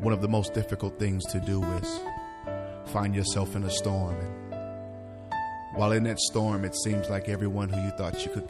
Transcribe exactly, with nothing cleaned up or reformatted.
one of the most difficult things to do is find yourself in a storm. And while in that storm, it seems like everyone who you thought you could